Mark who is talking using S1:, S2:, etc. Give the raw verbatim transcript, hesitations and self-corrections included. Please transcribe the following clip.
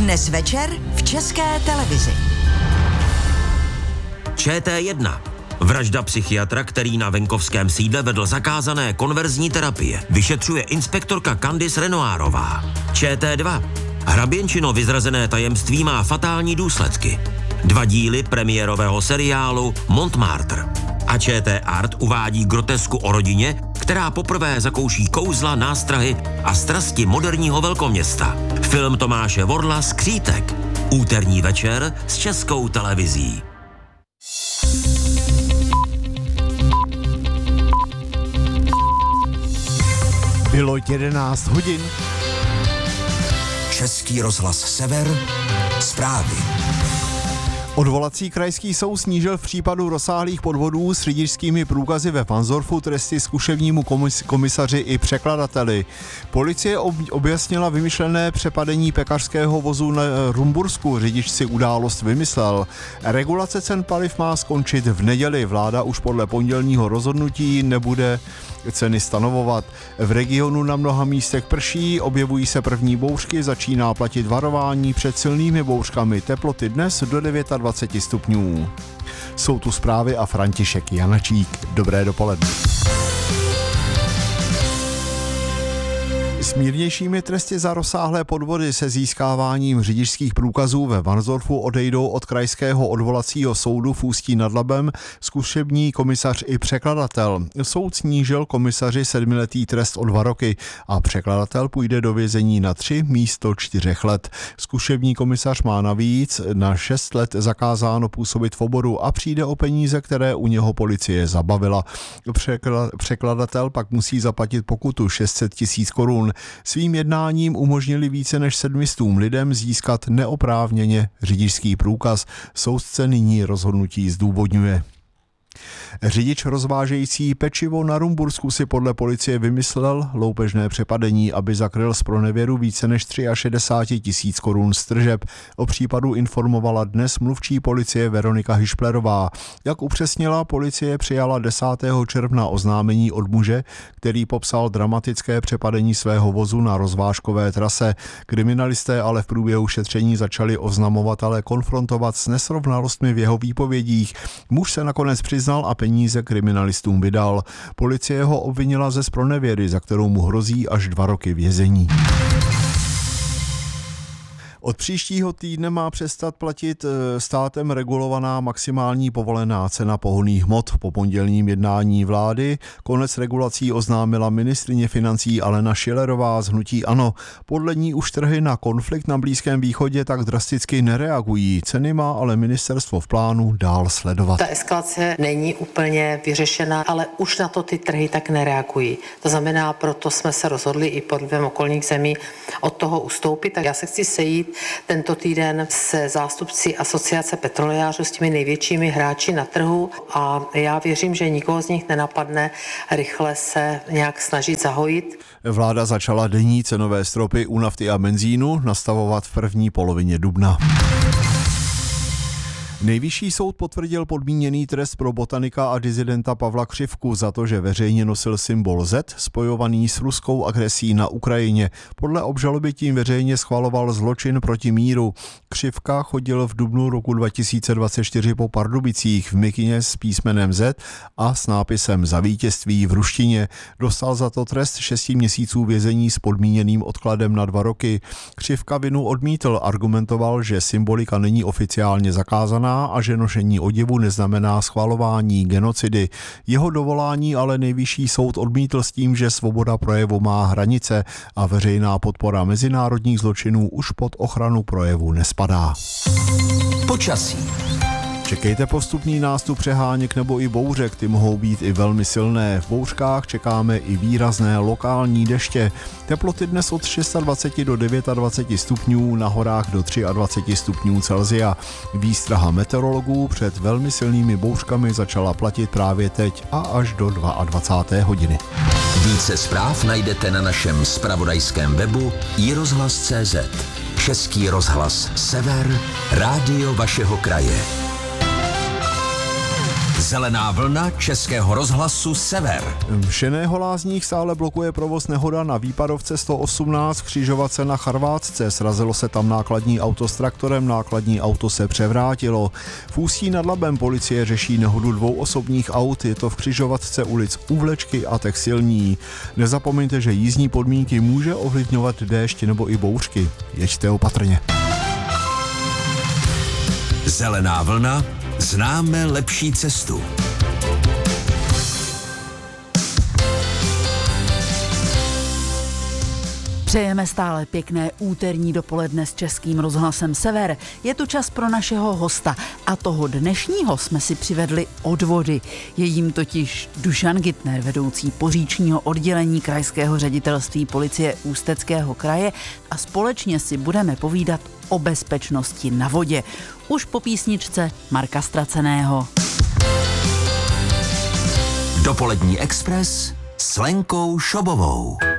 S1: Dnes večer v České televizi.
S2: Č T jedna. Vražda psychiatra, který na venkovském sídle vedl zakázané konverzní terapie. Vyšetřuje inspektorka Candice Renoirová. Č T dva. Hraběnčino vyzrazené tajemství má fatální důsledky. Dva díly premiérového seriálu Montmartre. A Č T Art uvádí grotesku o rodině, která poprvé zakouší kouzla, nástrahy a strasti moderního velkoměsta. Film Tomáše Vorla Skřítek. Úterní večer s Českou televizí.
S3: Bylo jedenáct hodin.
S4: Český rozhlas Sever. Zprávy.
S3: Odvolací krajský soud snížil v případu rozsáhlých podvodů s řidičskými průkazy ve Varnsdorfu tresty zkušebnímu komis- komisaři i překladateli. Policie ob- objasnila vymyšlené přepadení pekařského vozu na Rumbursku. Řidič si událost vymyslel. Regulace cen paliv má skončit v neděli. Vláda už podle pondělního rozhodnutí nebude ceny stanovovat. V regionu na mnoha místech prší, objevují se první bouřky, začíná platit varování před silnými bouřkami. Teploty dnes do dvacet devět stupňů. Jsou tu zprávy a František Janačík. Dobré dopoledne. S mírnějšími tresty za rozsáhlé podvody se získáváním řidičských průkazů ve Varnsdorfu odejdou od krajského odvolacího soudu v Ústí nad Labem zkušební komisař i překladatel. Soud snížil komisaři sedmiletý trest o dva roky a překladatel půjde do vězení na tři místo čtyřech let. Zkušební komisař má navíc na šest let zakázáno působit v oboru a přijde o peníze, které u něho policie zabavila. Překla- překladatel pak musí zaplatit pokutu šest set tisíc korun. Svým jednáním umožnili více než sedmistům lidem získat neoprávněně řidičský průkaz. Soudce nyní rozhodnutí zdůvodňuje. Řidič rozvážející pečivo na Rumbursku si podle policie vymyslel loupežné přepadení, aby zakryl z pronevěru více než šedesát tři tisíc korun z tržeb. O případu informovala dnes mluvčí policie Veronika Hišplerová. Jak upřesnila, policie přijala desátého června oznámení od muže, který popsal dramatické přepadení svého vozu na rozvážkové trase. Kriminalisté ale v průběhu šetření začali oznamovatele konfrontovat s nesrovnalostmi v jeho výpovědích. Muž se nakonec přiznal a peníze kriminalistům vydal. Policie ho obvinila ze zpronevěry, za kterou mu hrozí až dva roky vězení. Od příštího týdne má přestat platit státem regulovaná maximální povolená cena pohonných hmot. Po pondělním jednání vlády konec regulací oznámila ministryně financí Alena Schillerová z hnutí ANO. Podle ní už trhy na konflikt na Blízkém východě tak drasticky nereagují. Ceny má ale ministerstvo v plánu dál sledovat.
S5: Ta eskalace není úplně vyřešena, ale už na to ty trhy tak nereagují. To znamená, proto jsme se rozhodli i pod vlivem okolních zemí od toho ustoupit. Tak já se chci sejít tento týden se zástupci asociace petrolejářů, s těmi největšími hráči na trhu a já věřím, že nikoho z nich nenapadne rychle se nějak snažit zahojit.
S3: Vláda začala denní cenové stropy u nafty a benzínu nastavovat v první polovině dubna. Nejvyšší soud potvrdil podmíněný trest pro botanika a disidenta Pavla Křivku za to, že veřejně nosil symbol Z spojovaný s ruskou agresí na Ukrajině. Podle obžaloby tím veřejně schvaloval zločin proti míru. Křivka chodil v dubnu roku dva tisíce dvacet čtyři po Pardubicích v mikině s písmenem Z a s nápisem Za vítězství v ruštině. Dostal za to trest šesti měsíců vězení s podmíněným odkladem na dva roky. Křivka vinu odmítl, argumentoval, že symbolika není oficiálně zakázaná a že nošení oděvu neznamená schvalování genocidy. Jeho dovolání ale nejvyšší soud odmítl s tím, že svoboda projevu má hranice a veřejná podpora mezinárodních zločinů už pod ochranu projevu nespadá.
S4: Počasí.
S3: Čekejte postupný nástup přeháněk nebo i bouřek, ty mohou být i velmi silné. V bouřkách čekáme i výrazné lokální deště. Teploty dnes od dvacet šest do dvacet devět stupňů, na horách do dvacet tři stupňů Celsia. Výstraha meteorologů před velmi silnými bouřkami začala platit právě teď a až do dvacáté druhé hodiny.
S4: Více zpráv najdete na našem zpravodajském webu i rozhlas tečka cé zet. Český rozhlas Sever, rádio vašeho kraje. Zelená vlna Českého rozhlasu Sever.
S3: V Šeného Lázních stále blokuje provoz nehoda na výpadovce sto osmnáct křižovatce na Charvátce. Srazilo se tam nákladní auto s traktorem, nákladní auto se převrátilo. V Ústí nad Labem policie řeší nehodu dvou osobních aut, je to v křižovatce ulic Uvlečky a Textilní. Nezapomeňte, že jízdní podmínky může ovlivňovat déšť nebo i bouřky. Jeďte opatrně.
S4: Zelená vlna, známe lepší cestu.
S6: Přejeme stále pěkné úterní dopoledne s Českým rozhlasem Sever. Je tu čas pro našeho hosta a toho dnešního jsme si přivedli od vody. Je jím totiž Dušan Gytner, vedoucí poříčního oddělení Krajského ředitelství policie Ústeckého kraje a společně si budeme povídat o bezpečnosti na vodě. Už po písničce Marka Straceného.
S4: Dopolední Express s Lenkou Šobovou.